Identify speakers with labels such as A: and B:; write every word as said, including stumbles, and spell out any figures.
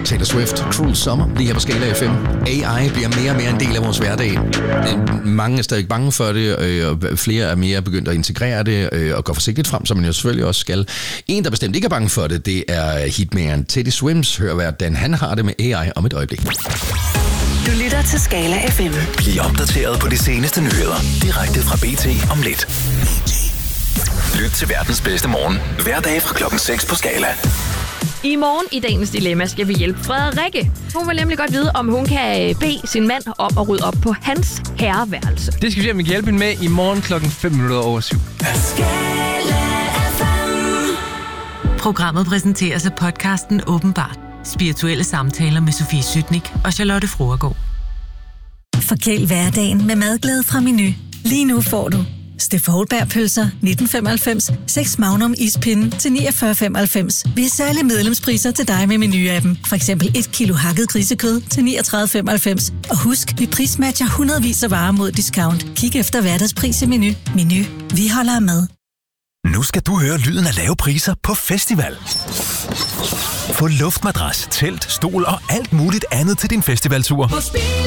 A: Taylor Swift, Cruel Summer, lige her på Skala F M. A I bliver mere og mere en del af vores hverdag. Mange er stadig bange for det, og flere er mere begyndt at integrere det og gå forsigtigt frem, som man jo selvfølgelig også skal. En, der bestemt ikke er bange for det, det er hitmageren Teddy Swims. Hør, hvordan han har det med A I om et øjeblik.
B: Du lytter til Skala F M.
C: Bliv opdateret på de seneste nyheder direkte fra B T om lidt. Lyt til verdens bedste morgen hver dag fra klokken seks på Skala.
D: I morgen i dagens dilemma skal vi hjælpe Frederikke. Hun vil nemlig godt vide, om hun kan bede sin mand om at rydde op på hans herreværelse.
E: Det skal vi se, om vi kan hjælpe hende med i morgen klokken fem minutter over syv.
F: Programmet præsenteres af podcasten Åbenbart. Spirituelle samtaler med Sofie Sytnik og Charlotte Fruergaard.
G: Forkæl hverdagen med madglæde fra Meny. Lige nu får du Steff Holberg-pølser nitten femoghalvfems, seks Magnum ispinde til niogfyrre femoghalvfems. Vi har særlige medlemspriser til dig med Meny-appen. For eksempel et kilo hakket grisekød til niogtredive femoghalvfems. Og husk, vi prismatcher hundredvis af varer mod discount. Kig efter hverdagspris i Meny. Meny. Vi holder af mad.
C: Nu skal du høre lyden af lave priser på festival. Få luftmadras, telt, stol og alt muligt andet til din festivaltur.